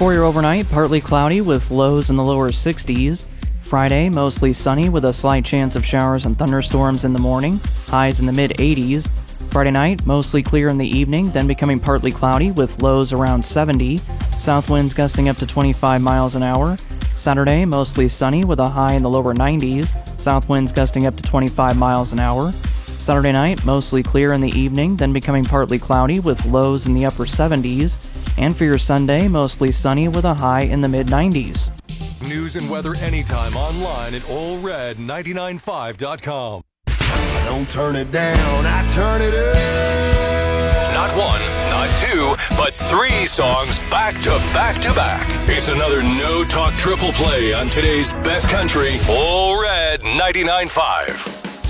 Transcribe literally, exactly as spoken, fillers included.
For your overnight, partly cloudy with lows in the lower sixties. Friday, mostly sunny with a slight chance of showers and thunderstorms in the morning, highs in the mid-eighties. Friday night, mostly clear in the evening, then becoming partly cloudy with lows around seventy. South winds gusting up to twenty-five miles an hour. Saturday, mostly sunny with a high in the lower nineties. South winds gusting up to twenty-five miles an hour. Saturday night, mostly clear in the evening, then becoming partly cloudy with lows in the upper seventies. And for your Sunday, mostly sunny with a high in the mid-nineties. News and weather anytime online at Ole Red nine nine five dot com. I don't turn it down, I turn it up. Not one, not two, but three songs back to back to back. It's another no talk triple play on today's best country, Ole Red ninety-nine point five.